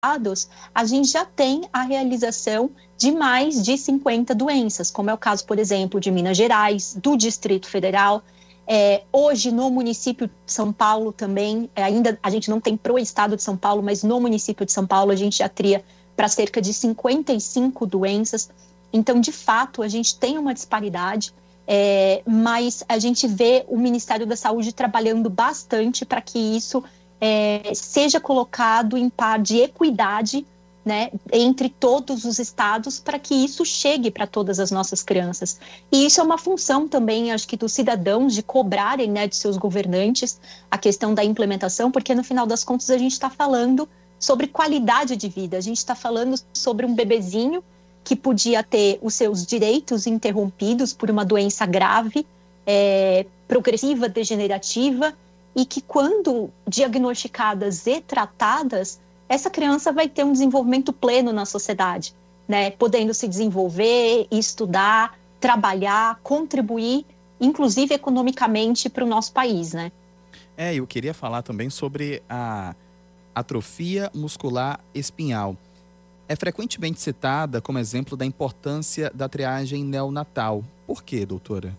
a gente já tem a realização de mais de 50 doenças, como é o caso, por exemplo, de Minas Gerais, do Distrito Federal. Hoje, no município de São Paulo também, ainda a gente não tem para o estado de São Paulo, mas no município de São Paulo a gente já tria para cerca de 55 doenças. Então, de fato, a gente tem uma disparidade, mas a gente vê o Ministério da Saúde trabalhando bastante para que isso seja colocado em par de equidade, né, entre todos os estados, para que isso chegue para todas as nossas crianças. E isso é uma função também, acho que, dos cidadãos, de cobrarem, né, de seus governantes a questão da implementação, porque no final das contas a gente está falando sobre qualidade de vida, a gente está falando sobre um bebezinho que podia ter os seus direitos interrompidos por uma doença grave, progressiva, degenerativa, e que quando diagnosticadas e tratadas, essa criança vai ter um desenvolvimento pleno na sociedade, né? Podendo se desenvolver, estudar, trabalhar, contribuir, inclusive economicamente, para o nosso país, né? Eu queria falar também sobre a atrofia muscular espinhal. É frequentemente citada como exemplo da importância da triagem neonatal. Por quê, doutora?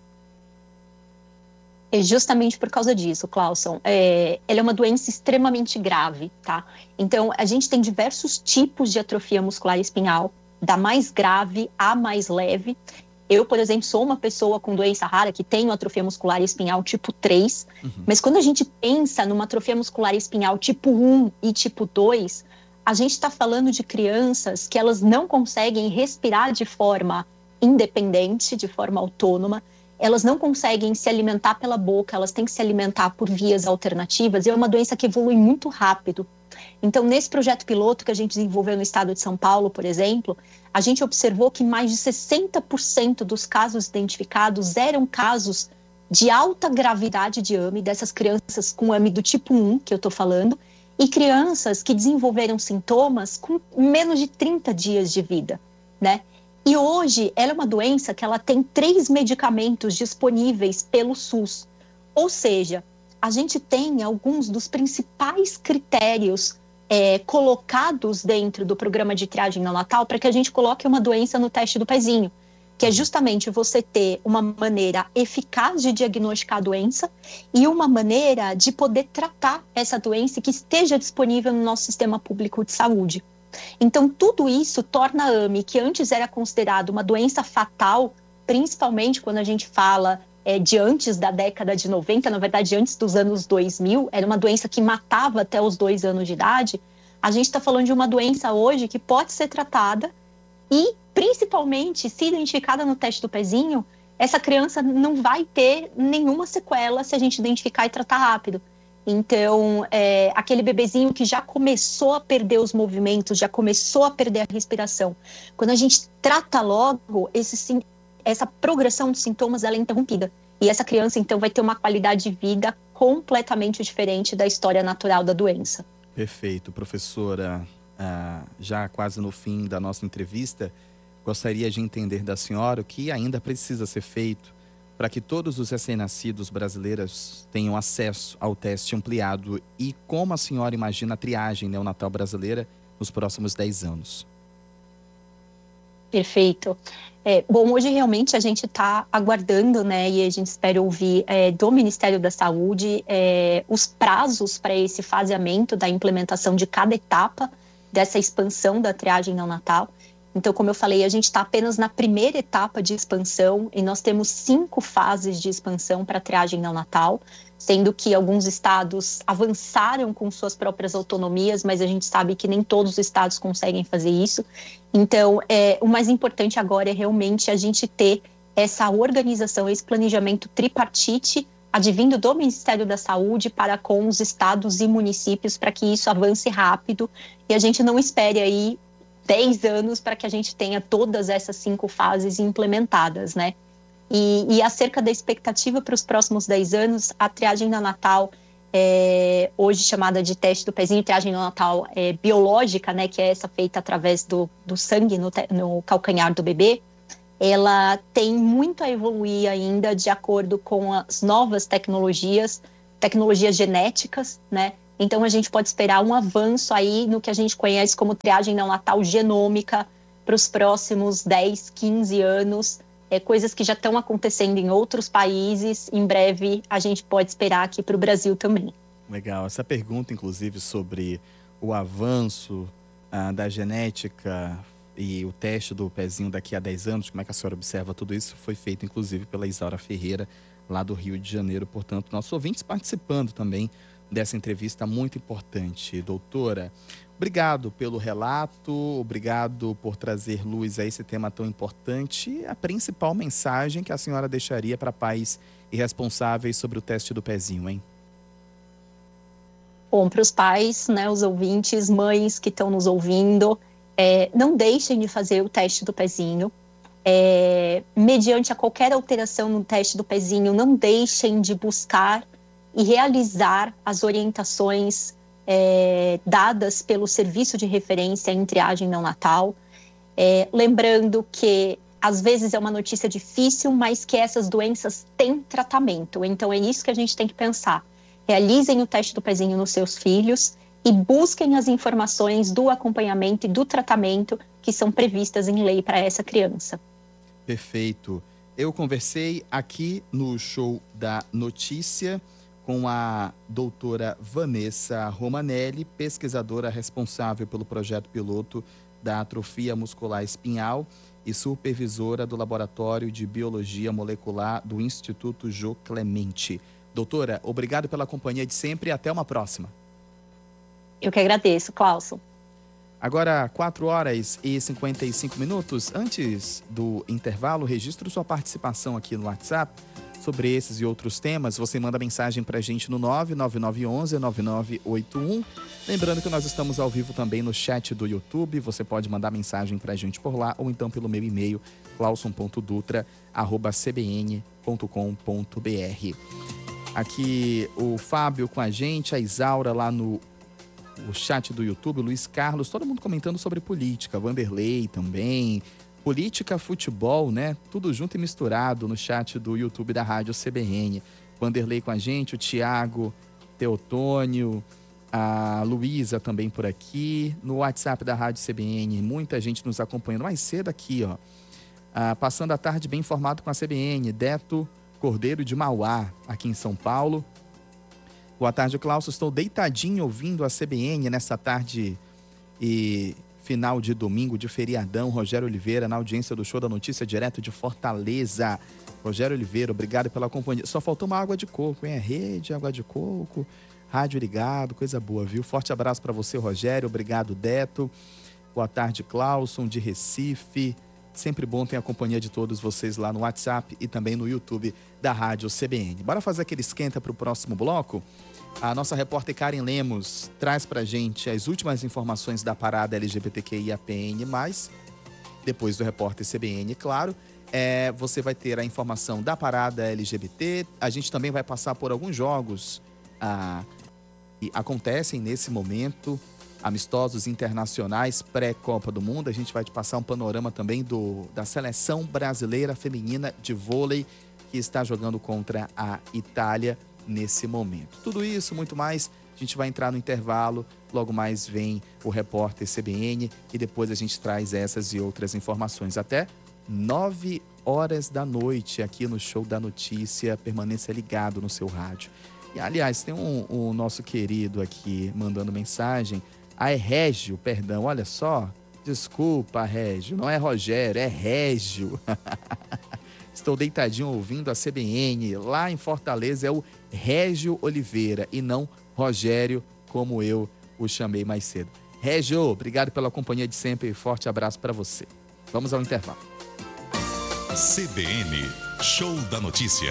Justamente por causa disso, Clauson. Ela é uma doença extremamente grave, tá? Então, a gente tem diversos tipos de atrofia muscular espinhal, da mais grave à mais leve. Eu, por exemplo, sou uma pessoa com doença rara que tenho atrofia muscular espinhal tipo 3, mas quando a gente pensa numa atrofia muscular espinhal tipo 1 e tipo 2, a gente está falando de crianças que elas não conseguem respirar de forma independente, de forma autônoma, elas não conseguem se alimentar pela boca, elas têm que se alimentar por vias alternativas, e é uma doença que evolui muito rápido. Então, nesse projeto piloto que a gente desenvolveu no estado de São Paulo, por exemplo, a gente observou que mais de 60% dos casos identificados eram casos de alta gravidade de AME, dessas crianças com AME do tipo 1, que eu estou falando, e crianças que desenvolveram sintomas com menos de 30 dias de vida, né? E hoje, ela é uma doença que ela tem 3 medicamentos disponíveis pelo SUS. Ou seja, a gente tem alguns dos principais critérios colocados dentro do programa de triagem neonatal para que a gente coloque uma doença no teste do pezinho, que é justamente você ter uma maneira eficaz de diagnosticar a doença e uma maneira de poder tratar essa doença que esteja disponível no nosso sistema público de saúde. Então, tudo isso torna a AME, que antes era considerada uma doença fatal, principalmente quando a gente fala de antes da década de 90, na verdade, antes dos anos 2000, era uma doença que matava até os 2 anos de idade. A gente está falando de uma doença hoje que pode ser tratada e, principalmente, se identificada no teste do pezinho, essa criança não vai ter nenhuma sequela se a gente identificar e tratar rápido. Então, aquele bebezinho que já começou a perder os movimentos, já começou a perder a respiração, quando a gente trata logo, essa progressão de sintomas ela é interrompida. E essa criança, então, vai ter uma qualidade de vida completamente diferente da história natural da doença. Perfeito, professora. Já quase no fim da nossa entrevista, gostaria de entender da senhora o que ainda precisa ser feito para que todos os recém-nascidos brasileiros tenham acesso ao teste ampliado e como a senhora imagina a triagem neonatal brasileira nos próximos 10 anos. Perfeito. Bom, hoje realmente a gente está aguardando, né, e a gente espera ouvir do Ministério da Saúde os prazos para esse faseamento da implementação de cada etapa dessa expansão da triagem neonatal. Então, como eu falei, a gente está apenas na primeira etapa de expansão e nós temos 5 fases de expansão para a triagem neonatal, sendo que alguns estados avançaram com suas próprias autonomias, mas a gente sabe que nem todos os estados conseguem fazer isso. Então, o mais importante agora é realmente a gente ter essa organização, esse planejamento tripartite advindo do Ministério da Saúde para com os estados e municípios para que isso avance rápido e a gente não espere aí 10 anos para que a gente tenha todas essas 5 fases implementadas, né? E acerca da expectativa para os próximos 10 anos, a triagem neonatal, hoje chamada de teste do pezinho, triagem neonatal biológica, né, que é essa feita através do sangue no calcanhar do bebê, ela tem muito a evoluir ainda de acordo com as novas tecnologias genéticas, né, Então, a gente pode esperar um avanço aí no que a gente conhece como triagem neonatal genômica para os próximos 10, 15 anos, coisas que já estão acontecendo em outros países. Em breve, a gente pode esperar aqui para o Brasil também. Legal. Essa pergunta, inclusive, sobre o avanço da genética e o teste do pezinho daqui a 10 anos, como é que a senhora observa tudo isso, foi feito, inclusive, pela Isaura Ferreira, lá do Rio de Janeiro. Portanto, nossos ouvintes participando também dessa entrevista muito importante. Doutora, obrigado pelo relato, obrigado por trazer luz a esse tema tão importante. A principal mensagem que a senhora deixaria para pais irresponsáveis sobre o teste do pezinho, hein? Bom, para os pais, né, os ouvintes, mães que estão nos ouvindo, não deixem de fazer o teste do pezinho. Mediante a qualquer alteração no teste do pezinho, não deixem de buscar e realizar as orientações dadas pelo Serviço de Referência em Triagem Neonatal. Lembrando que, às vezes, é uma notícia difícil, mas que essas doenças têm tratamento. Então, é isso que a gente tem que pensar. Realizem o teste do pezinho nos seus filhos e busquem as informações do acompanhamento e do tratamento que são previstas em lei para essa criança. Perfeito. Eu conversei aqui no Show da Notícia com a doutora Vanessa Romanelli, pesquisadora responsável pelo projeto piloto da atrofia muscular espinhal e supervisora do Laboratório de Biologia Molecular do Instituto Jô Clemente. Doutora, obrigado pela companhia de sempre e até uma próxima. Eu que agradeço, Clauson. Agora, 4h55. Antes do intervalo, registro sua participação aqui no WhatsApp sobre esses e outros temas. Você manda mensagem pra gente no 99911-9981. Lembrando que nós estamos ao vivo também no chat do YouTube. Você pode mandar mensagem pra gente por lá ou então pelo meu e-mail, clauson.dutra@cbn.com.br. Aqui o Fábio com a gente, a Isaura lá no chat do YouTube, o Luiz Carlos, todo mundo comentando sobre política, Vanderlei também, política, futebol, né? Tudo junto e misturado no chat do YouTube da Rádio CBN. Vanderlei com a gente, o Tiago, Teotônio, a Luísa também por aqui, no WhatsApp da Rádio CBN, muita gente nos acompanhando mais cedo aqui, ó. Passando a tarde bem informado com a CBN, Deto Cordeiro de Mauá, aqui em São Paulo. Boa tarde, Cláudio. Estou deitadinho ouvindo a CBN nessa tarde e final de domingo de feriadão. Rogério Oliveira, na audiência do Show da Notícia, direto de Fortaleza. Rogério Oliveira, obrigado pela companhia. Só faltou uma água de coco, hein? Rede, água de coco, rádio ligado, coisa boa, viu? Forte abraço para você, Rogério. Obrigado, Deto. Boa tarde, Clauson, de Recife. Sempre bom ter a companhia de todos vocês lá no WhatsApp e também no YouTube da Rádio CBN. Bora fazer aquele esquenta para o próximo bloco? A nossa repórter Karen Lemos traz pra gente as últimas informações da parada LGBTQIAPN+. Depois do repórter CBN, claro. Você vai ter a informação da parada LGBT. A gente também vai passar por alguns jogos que acontecem nesse momento, amistosos internacionais pré-Copa do Mundo. A gente vai te passar um panorama também da seleção brasileira feminina de vôlei que está jogando contra a Itália nesse momento. Tudo isso, muito mais, a gente vai entrar no intervalo, logo mais vem o repórter CBN e depois a gente traz essas e outras informações. Até 9 horas da noite aqui no Show da Notícia. Permaneça ligado no seu rádio. E, aliás, tem um nosso querido aqui mandando mensagem. É Régio, perdão, olha só. Desculpa, Régio, não é Rogério, é Régio. Estou deitadinho ouvindo a CBN. Lá em Fortaleza é o Régio Oliveira e não Rogério, como eu o chamei mais cedo. Régio, obrigado pela companhia de sempre e forte abraço para você. Vamos ao intervalo. CBN, Show da Notícia.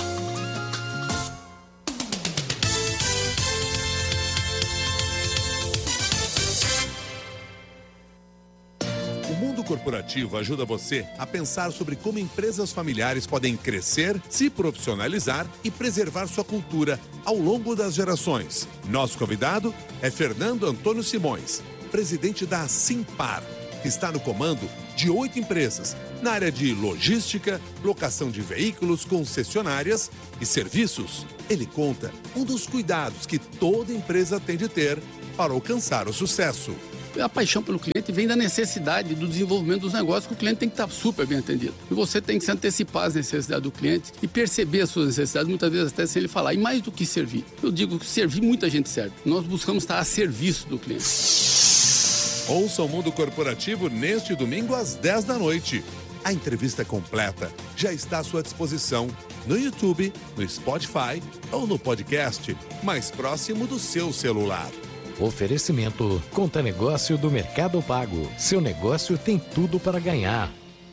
O mundo corporativo ajuda você a pensar sobre como empresas familiares podem crescer, se profissionalizar e preservar sua cultura ao longo das gerações. Nosso convidado é Fernando Antônio Simões, presidente da Simpar, está no comando de 8 empresas na área de logística, locação de veículos, concessionárias e serviços. Ele conta um dos cuidados que toda empresa tem de ter para alcançar o sucesso. A paixão pelo cliente vem da necessidade do desenvolvimento dos negócios, que o cliente tem que estar super bem atendido. E você tem que se antecipar às necessidades do cliente e perceber as suas necessidades, muitas vezes até sem ele falar. E mais do que servir. Eu digo que servir, muita gente serve. Nós buscamos estar a serviço do cliente. Ouça o Mundo Corporativo neste domingo às 10 da noite. A entrevista completa já está à sua disposição no YouTube, no Spotify ou no podcast mais próximo do seu celular. Oferecimento Conta Negócio do Mercado Pago. Seu negócio tem tudo para ganhar.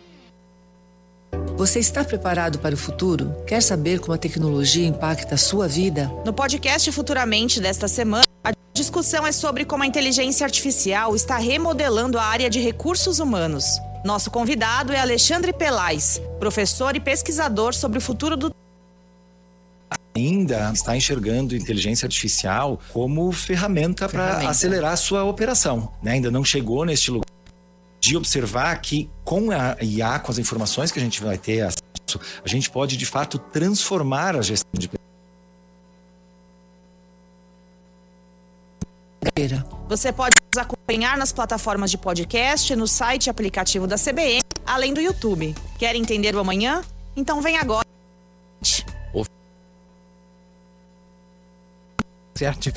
Você está preparado para o futuro? Quer saber como a tecnologia impacta a sua vida? No podcast Futuramente desta semana, a discussão é sobre como a inteligência artificial está remodelando a área de recursos humanos. Nosso convidado é Alexandre Pelais, professor e pesquisador sobre o futuro do ainda está enxergando inteligência artificial como ferramenta para acelerar a sua operação, né? Ainda não chegou neste lugar de observar que com a IA, com as informações que a gente vai ter acesso, a gente pode de fato transformar a gestão de Você pode nos acompanhar nas plataformas de podcast, no site e aplicativo da CBN, além do YouTube. Quer entender o amanhã? Então vem agora. Certo.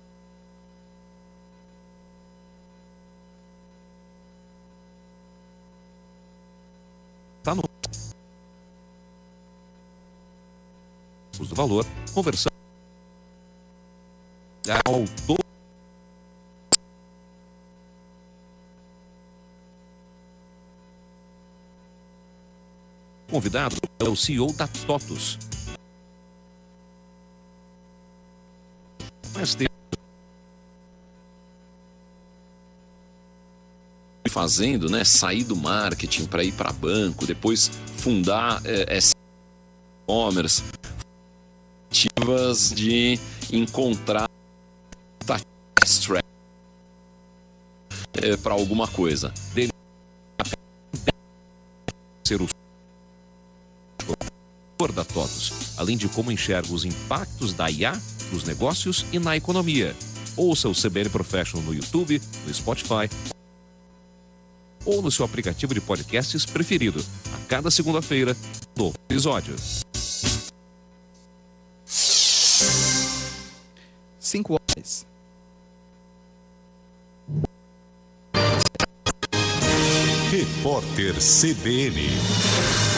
Tá no do valor, conversão ao todo. Convidado é o CEO da TOTUS. Mas tem fazendo, né, sair do marketing para ir para banco, depois fundar e-commerce, ativas de encontrar para alguma coisa. Dele ser o da TOTUS, além de como enxerga os impactos da IA nos negócios e na economia. Ouça o CBN Professional no YouTube, no Spotify ou no seu aplicativo de podcasts preferido. A cada segunda-feira, novo episódio. 5 horas. Repórter CBN.